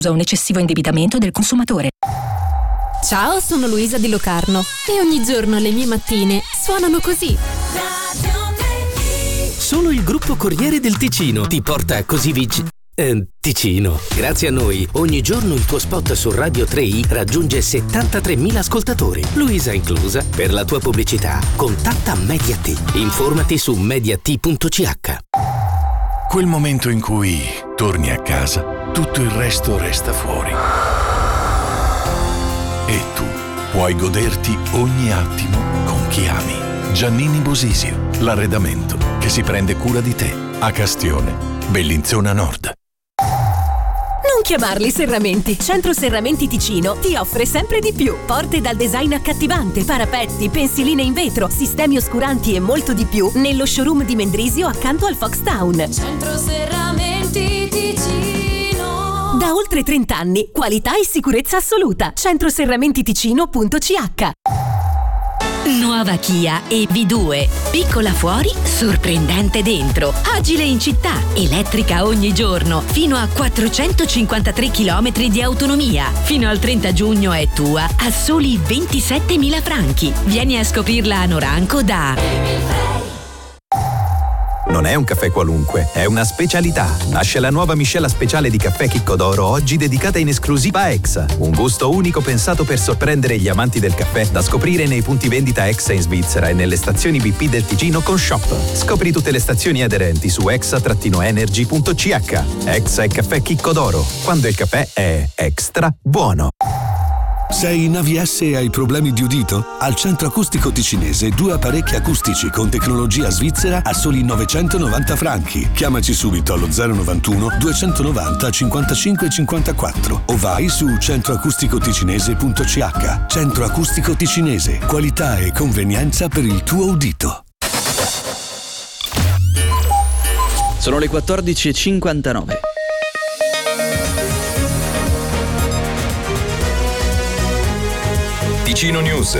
un eccessivo indebitamento del consumatore. Ciao, sono Luisa di Locarno e ogni giorno le mie mattine suonano così. Solo il gruppo Corriere del Ticino ti porta così Ticino. Grazie a noi, ogni giorno il tuo spot su Radio 3i raggiunge 73.000 ascoltatori, Luisa inclusa. Per la tua pubblicità, contatta Mediat. Informati su mediat.ch. Quel momento in cui torni a casa, tutto il resto resta fuori. E tu puoi goderti ogni attimo con chi ami. Giannini Bosisio, l'arredamento che si prende cura di te. A Castione, Bellinzona Nord. Non chiamarli serramenti. Centro Serramenti Ticino ti offre sempre di più. Porte dal design accattivante, parapetti, pensiline in vetro, sistemi oscuranti e molto di più nello showroom di Mendrisio accanto al Fox Town. Centro Serramenti Ticino. Da oltre 30 anni, qualità e sicurezza assoluta. centroserramentiticino.ch. Nuova Kia EV2. Piccola fuori, sorprendente dentro. Agile in città, elettrica ogni giorno. Fino a 453 km di autonomia. Fino al 30 giugno è tua a soli 27.000 franchi. Vieni a scoprirla a Noranco da... Non è un caffè qualunque, è una specialità. Nasce la nuova miscela speciale di caffè Chicco d'Oro, oggi dedicata in esclusiva a Exa. Un gusto unico pensato per sorprendere gli amanti del caffè, da scoprire nei punti vendita Exa in Svizzera e nelle stazioni BP del Ticino con Shop. Scopri tutte le stazioni aderenti su exa-energy.ch. Exa e caffè Chicco d'Oro, quando il caffè è extra buono. Sei in AVS e hai problemi di udito? Al Centro Acustico Ticinese 2 apparecchi acustici con tecnologia svizzera a soli 990 franchi. Chiamaci subito allo 091 290 55 54 o vai su centroacusticoticinese.ch. Centro Acustico Ticinese, qualità e convenienza per il tuo udito. Sono le 14:59. Ticino News.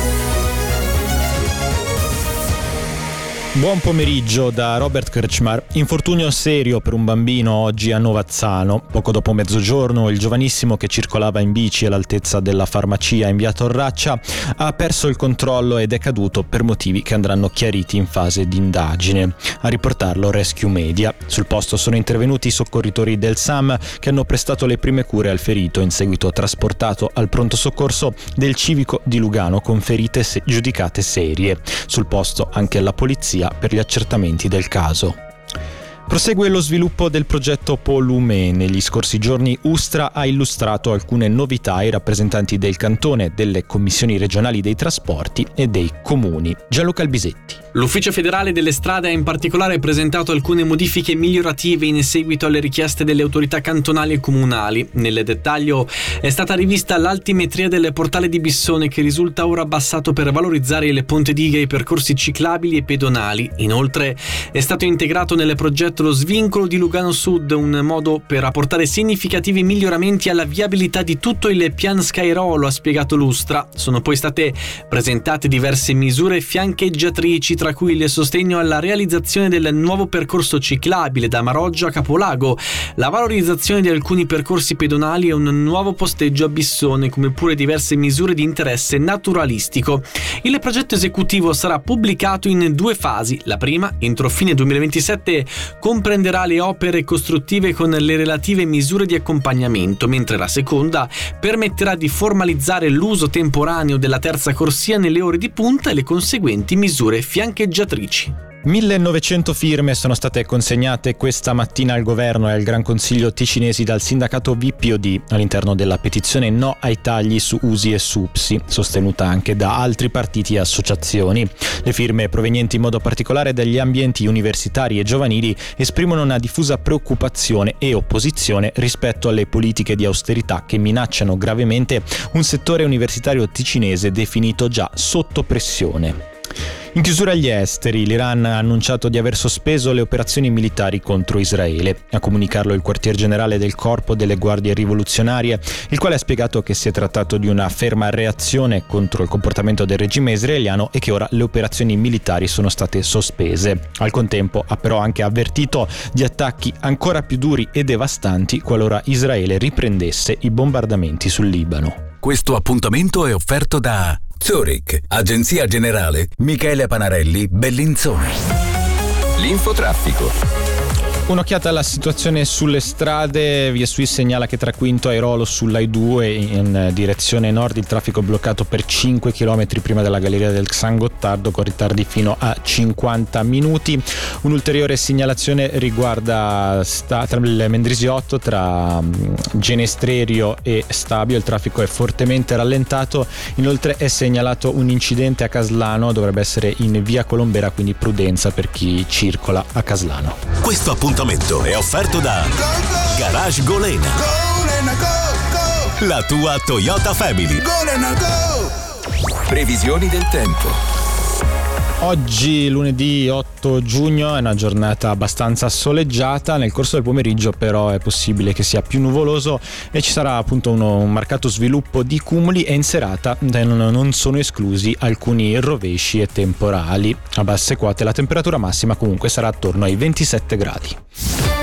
Buon pomeriggio da Robert Kretschmar. Infortunio serio per un bambino oggi a Novazzano. Poco dopo mezzogiorno il giovanissimo che circolava in bici all'altezza della farmacia in via Torraccia ha perso il controllo ed è caduto per motivi che andranno chiariti in fase di indagine. A riportarlo Rescue Media. Sul posto sono intervenuti i soccorritori del SAM che hanno prestato le prime cure al ferito, in seguito trasportato al pronto soccorso del civico di Lugano con ferite giudicate serie. Sul posto anche la polizia per gli accertamenti del caso. Prosegue lo sviluppo del progetto Polume. Negli scorsi giorni Ustra ha illustrato alcune novità ai rappresentanti del cantone, delle commissioni regionali dei trasporti e dei comuni. Gianluca Albisetti. L'Ufficio federale delle strade ha in particolare presentato alcune modifiche migliorative in seguito alle richieste delle autorità cantonali e comunali. Nel dettaglio è stata rivista l'altimetria del portale di Bissone, che risulta ora abbassato per valorizzare il ponte diga e i percorsi ciclabili e pedonali. Inoltre è stato integrato nel progetto lo svincolo di Lugano Sud, un modo per apportare significativi miglioramenti alla viabilità di tutto il Pian Scairolo, ha spiegato l'Ustra. Sono poi state presentate diverse misure fiancheggiatrici, tra cui il sostegno alla realizzazione del nuovo percorso ciclabile da Maroggia a Capolago, la valorizzazione di alcuni percorsi pedonali e un nuovo posteggio a Bissone, come pure diverse misure di interesse naturalistico. Il progetto esecutivo sarà pubblicato in 2 fasi. La prima, entro fine 2027, comprenderà le opere costruttive con le relative misure di accompagnamento, mentre la seconda permetterà di formalizzare l'uso temporaneo della terza corsia nelle ore di punta e le conseguenti misure fiancheggiatrici. 1900 firme sono state consegnate questa mattina al governo e al Gran Consiglio ticinesi dal sindacato VPOD all'interno della petizione No ai tagli su USI e SUPSI, sostenuta anche da altri partiti e associazioni. Le firme, provenienti in modo particolare dagli ambienti universitari e giovanili, esprimono una diffusa preoccupazione e opposizione rispetto alle politiche di austerità che minacciano gravemente un settore universitario ticinese definito già sotto pressione. In chiusura agli esteri, l'Iran ha annunciato di aver sospeso le operazioni militari contro Israele. A comunicarlo il quartier generale del Corpo delle Guardie Rivoluzionarie, il quale ha spiegato che si è trattato di una ferma reazione contro il comportamento del regime israeliano e che ora le operazioni militari sono state sospese. Al contempo ha però anche avvertito di attacchi ancora più duri e devastanti qualora Israele riprendesse i bombardamenti sul Libano. Questo appuntamento è offerto da Zurich, Agenzia Generale Michele Panarelli, Bellinzona. L'infotraffico. Un'occhiata alla situazione sulle strade. Via Swiss segnala che tra Quinto e Airolo sull'A2 in direzione nord il traffico è bloccato per 5 km prima della galleria del San Gottardo con ritardi fino a 50 minuti. Un'ulteriore segnalazione riguarda tra il Mendrisiotto, tra Genestrerio e Stabio il traffico è fortemente rallentato. Inoltre è segnalato un incidente a Caslano, dovrebbe essere in via Colombera, quindi prudenza per chi circola a Caslano. Questo appuntamento è offerto da Garage Golena, la tua Toyota Family. Previsioni del tempo. Oggi lunedì 8 giugno è una giornata abbastanza soleggiata, nel corso del pomeriggio però è possibile che sia più nuvoloso e ci sarà appunto un marcato sviluppo di cumuli, e in serata non sono esclusi alcuni rovesci e temporali. A basse quote la temperatura massima comunque sarà attorno ai 27 gradi.